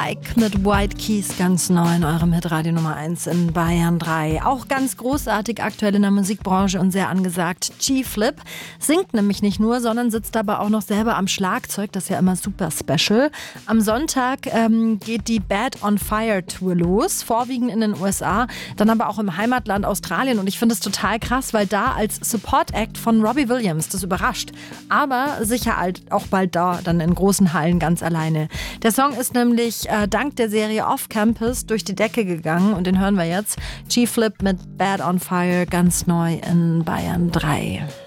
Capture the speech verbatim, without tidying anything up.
Like mit White Keys ganz neu in eurem Hitradio Nummer eins in Bayern drei. Auch ganz großartig aktuell in der Musikbranche und sehr angesagt. G-Flip singt nämlich nicht nur, sondern sitzt aber auch noch selber am Schlagzeug. Das ist ja immer super special. Am Sonntag ähm, geht die Bad on Fire Tour los, vorwiegend in den U S A, dann aber auch im Heimatland Australien. Und ich finde es total krass, weil da als Support Act von Robbie Williams, das überrascht, aber sicher halt auch bald da, dann in großen Hallen ganz alleine. Der Song ist nämlich äh, dank der Serie Off Campus durch die Decke gegangen und den hören wir jetzt. G-Flip mit Bad on Fire ganz neu in Bayern drei.